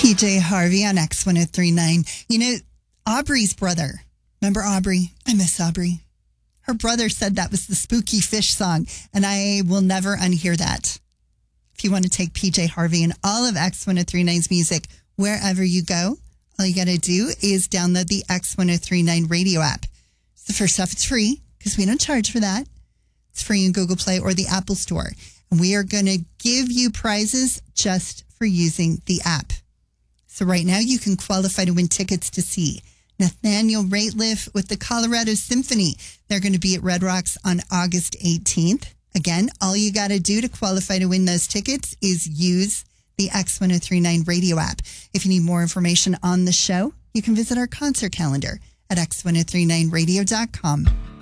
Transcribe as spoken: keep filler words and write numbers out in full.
P J Harvey on X one oh three point nine. You know, Aubrey's brother. Remember Aubrey? I miss Aubrey. Her brother said that was the Spooky Fish song, and I will never unhear that. If you want to take P J Harvey and all of X one oh three point nine's music wherever you go, all you got to do is download the X one oh three point nine radio app. So first off, it's free because we don't charge for that. It's free in Google Play or the Apple Store. And we are going to give you prizes just for using the app. So right now you can qualify to win tickets to see Nathaniel Rateliff with the Colorado Symphony. They're going to be at Red Rocks on August eighteenth. Again, all you got to do to qualify to win those tickets is use the X one oh three point nine radio app. If you need more information on the show, you can visit our concert calendar at x ten thirty-nine radio dot com.